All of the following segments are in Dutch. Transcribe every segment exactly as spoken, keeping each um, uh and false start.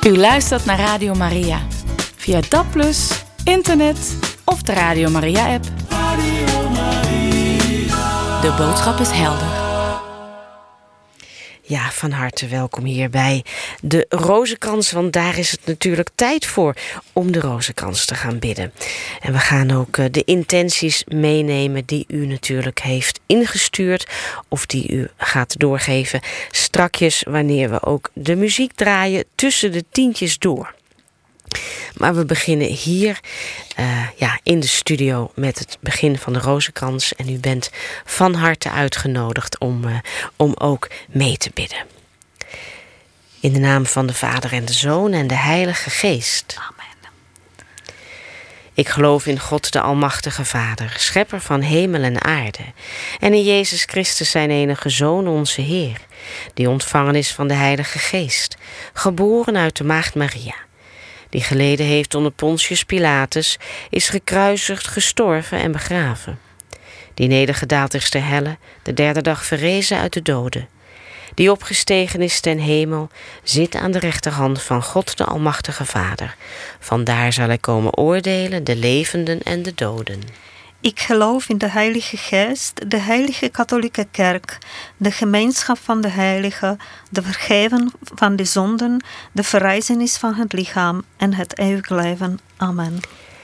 U luistert naar Radio Maria. Via D A B plus, internet of de Radio Maria-app. Radio Maria. De boodschap is helder. Ja, van harte welkom hier bij de Rozenkrans, want daar is het natuurlijk tijd voor om de Rozenkrans te gaan bidden. En we gaan ook de intenties meenemen die u natuurlijk heeft ingestuurd of die u gaat doorgeven strakjes wanneer we ook de muziek draaien tussen de tientjes door. Maar we beginnen hier uh, ja, in de studio met het begin van de Rozenkrans. En u bent van harte uitgenodigd om, uh, om ook mee te bidden. In de naam van de Vader en de Zoon en de Heilige Geest. Amen. Ik geloof in God de Almachtige Vader, schepper van hemel en aarde. En in Jezus Christus zijn enige Zoon, onze Heer, die ontvangen is van de Heilige Geest, geboren uit de Maagd Maria, die geleden heeft onder Pontius Pilatus, is gekruisigd, gestorven en begraven, die nedergedaald is ter helle, de derde dag verrezen uit de doden, die opgestegen is ten hemel, zit aan de rechterhand van God de Almachtige Vader. Vandaar zal hij komen oordelen de levenden en de doden. Ik geloof in de Heilige Geest, de Heilige Katholieke Kerk, de gemeenschap van de heiligen, de vergeven van de zonden, de verrijzenis van het lichaam en het eeuwig leven. Amen.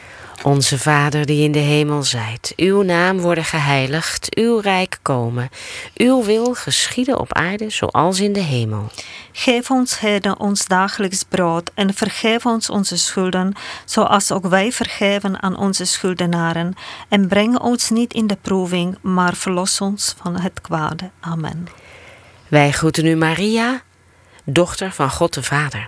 Onze Vader die in de hemel zijt, uw naam worden geheiligd, uw rijk komen. Uw wil geschieden op aarde zoals in de hemel. Geef ons heden ons dagelijks brood en vergeef ons onze schulden, zoals ook wij vergeven aan onze schuldenaren. En breng ons niet in de proeving, maar verlos ons van het kwade. Amen. Wij groeten u Maria, dochter van God de Vader.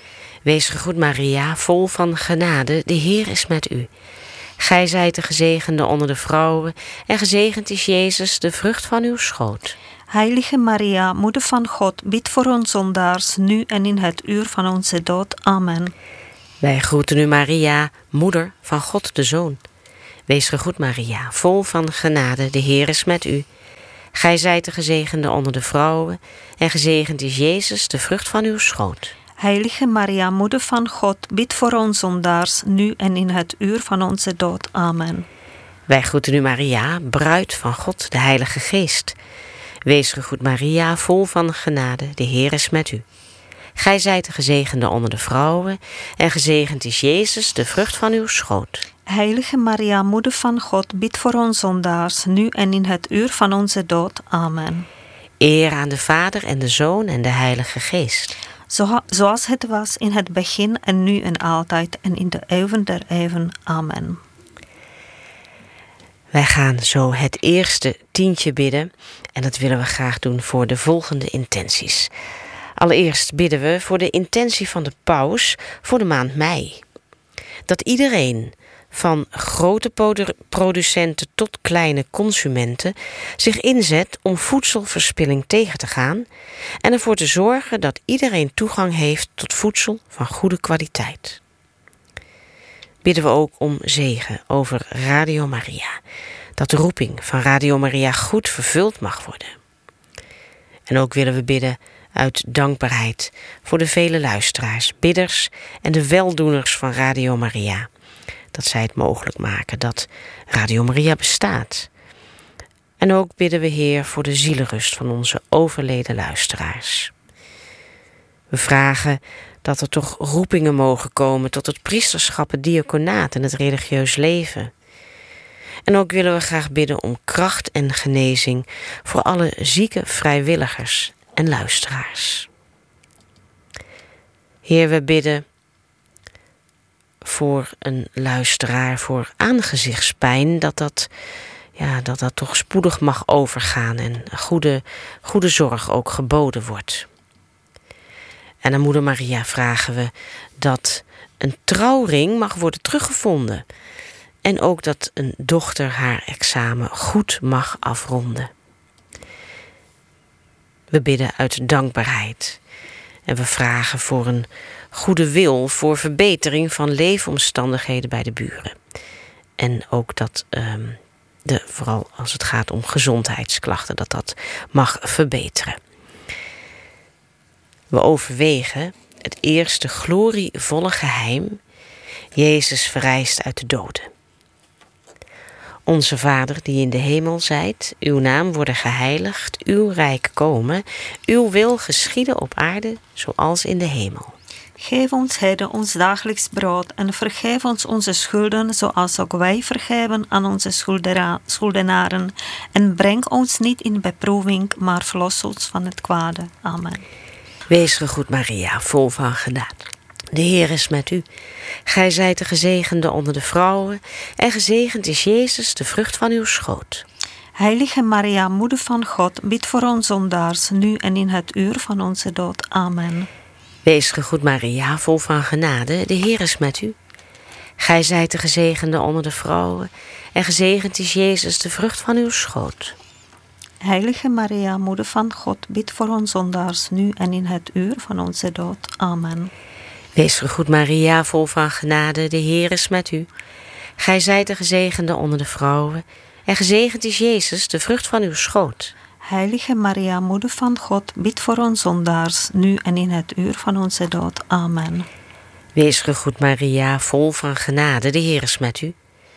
Wees gegroet Maria, vol van genade, de Heer is met u. Gij zijt de gezegende onder de vrouwen, en gezegend is Jezus, de vrucht van uw schoot. Heilige Maria, moeder van God, bid voor ons zondaars, nu en in het uur van onze dood. Amen. Wij groeten u Maria, moeder van God de Zoon. Wees gegroet Maria, vol van genade, de Heer is met u. Gij zijt de gezegende onder de vrouwen, en gezegend is Jezus, de vrucht van uw schoot. Heilige Maria, moeder van God, bid voor ons zondaars, nu en in het uur van onze dood. Amen. Wij groeten u Maria, bruid van God, de Heilige Geest. Wees gegroet Maria, vol van genade, de Heer is met u. Gij zijt de gezegende onder de vrouwen, en gezegend is Jezus, de vrucht van uw schoot. Heilige Maria, moeder van God, bid voor ons zondaars, nu en in het uur van onze dood. Amen. Eer aan de Vader en de Zoon en de Heilige Geest. Zo, zoals het was in het begin en nu en altijd en in de eeuwen der eeuwen. Amen. Wij gaan zo het eerste tientje bidden en dat willen we graag doen voor de volgende intenties. Allereerst bidden we voor de intentie van de paus voor de maand mei. Dat iedereen, van grote producenten tot kleine consumenten, zich inzet om voedselverspilling tegen te gaan en ervoor te zorgen dat iedereen toegang heeft tot voedsel van goede kwaliteit. Bidden we ook om zegen over Radio Maria, dat de roeping van Radio Maria goed vervuld mag worden. En ook willen we bidden uit dankbaarheid voor de vele luisteraars, bidders en de weldoeners van Radio Maria, dat zij het mogelijk maken dat Radio Maria bestaat. En ook bidden we, Heer, voor de zielenrust van onze overleden luisteraars. We vragen dat er toch roepingen mogen komen tot het priesterschap, het diaconaat en het religieus leven. En ook willen we graag bidden om kracht en genezing voor alle zieke vrijwilligers en luisteraars. Heer, we bidden voor een luisteraar voor aangezichtspijn, dat dat, ja, dat dat toch spoedig mag overgaan en goede, goede zorg ook geboden wordt. En aan Moeder Maria vragen we dat een trouwring mag worden teruggevonden en ook dat een dochter haar examen goed mag afronden. We bidden uit dankbaarheid en we vragen voor een goede wil voor verbetering van leefomstandigheden bij de buren. En ook dat, um, de, vooral als het gaat om gezondheidsklachten, dat dat mag verbeteren. We overwegen het eerste glorievolle geheim. Jezus verrijst uit de doden. Onze Vader die in de hemel zijt, uw naam worden geheiligd, uw rijk komen, uw wil geschieden op aarde zoals in de hemel. Geef ons heden ons dagelijks brood en vergeef ons onze schulden, zoals ook wij vergeven aan onze schuldera- schuldenaren. En breng ons niet in beproeving, maar verlos ons van het kwade. Amen. Wees gegroet Maria, vol van genade. De Heer is met u. Gij zijt de gezegende onder de vrouwen, en gezegend is Jezus, de vrucht van uw schoot. Heilige Maria, moeder van God, bid voor ons zondaars, nu en in het uur van onze dood. Amen. Wees gegroet Maria, vol van genade, de Heer is met u. Gij zijt de gezegende onder de vrouwen, en gezegend is Jezus, de vrucht van uw schoot. Heilige Maria, moeder van God, bid voor ons zondaars, nu en in het uur van onze dood. Amen. Wees gegroet Maria, vol van genade, de Heer is met u. Gij zijt de gezegende onder de vrouwen, en gezegend is Jezus, de vrucht van uw schoot. Heilige Maria, moeder van God, bid voor ons zondaars, nu en in het uur van onze dood. Amen. Wees gegroet Maria, vol van genade, de Heer is met u.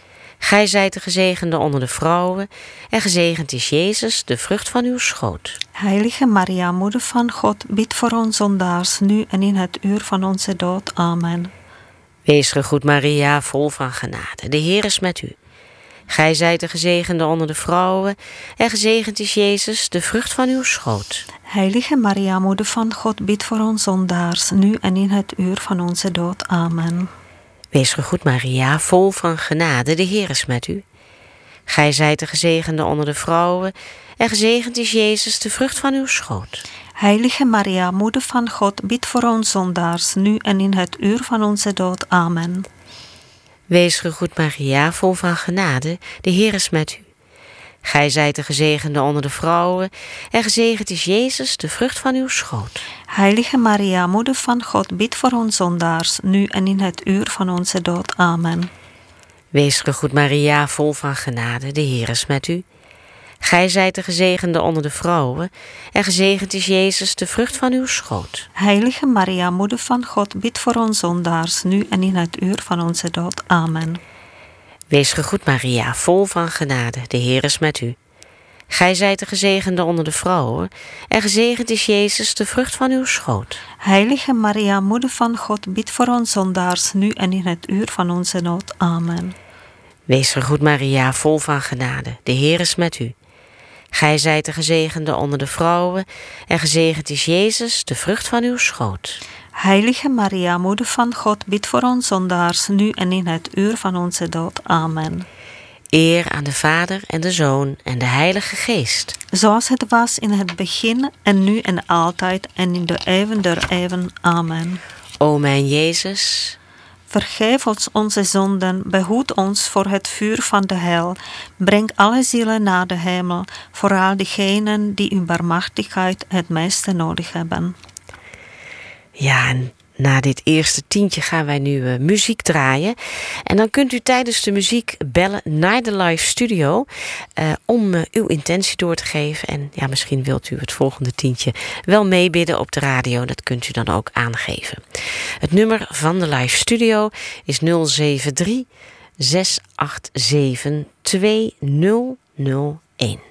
Gij zijt de gezegende onder de vrouwen, en gezegend is Jezus, de vrucht van uw schoot. Heilige Maria, moeder van God, bid voor ons zondaars, nu en in het uur van onze dood. Amen. Wees gegroet Maria, vol van genade, de Heer is met u. Gij zijt de gezegende onder de vrouwen, en gezegend is Jezus, de vrucht van uw schoot. Heilige Maria, moeder van God, bid voor ons zondaars, nu en in het uur van onze dood. Amen. Wees gegroet Maria, vol van genade, de Heer is met u. Gij zijt de gezegende onder de vrouwen, en gezegend is Jezus, de vrucht van uw schoot. Heilige Maria, moeder van God, bid voor ons zondaars, nu en in het uur van onze dood. Amen. Wees gegroet Maria, vol van genade, de Heer is met u. Gij zijt de gezegende onder de vrouwen, en gezegend is Jezus, de vrucht van uw schoot. Heilige Maria, moeder van God, bid voor ons zondaars, nu en in het uur van onze dood. Amen. Wees gegroet Maria, vol van genade, de Heer is met u. Gij zijt de gezegende onder de vrouwen, en gezegend is Jezus, de vrucht van uw schoot. Heilige Maria, moeder van God, bid voor ons zondaars, nu en in het uur van onze dood. Amen. Wees gegroet Maria, vol van genade, de Heer is met u. Gij zijt de gezegende onder de vrouwen, en gezegend is Jezus, de vrucht van uw schoot. Heilige Maria, moeder van God, bid voor ons zondaars, nu en in het uur van onze dood. Amen. Wees gegroet Maria, vol van genade, de Heer is met u. Gij zijt de gezegende onder de vrouwen, en gezegend is Jezus, de vrucht van uw schoot. Heilige Maria, moeder van God, bid voor ons zondaars, nu en in het uur van onze dood. Amen. Eer aan de Vader en de Zoon en de Heilige Geest. Zoals het was in het begin, en nu en altijd, en in de eeuwen der eeuwen. Amen. O mijn Jezus, vergeef ons onze zonden, behoed ons voor het vuur van de hel. Breng alle zielen naar de hemel, vooral diegenen die uw barmhartigheid het meeste nodig hebben. Ja, en na dit eerste tientje gaan wij nu uh, muziek draaien. En dan kunt u tijdens de muziek bellen naar de live studio uh, om uh, uw intentie door te geven. En ja, misschien wilt u het volgende tientje wel meebidden op de radio. Dat kunt u dan ook aangeven. Het nummer van de live studio is nul zeven drie, zes acht zeven, twee nul nul één.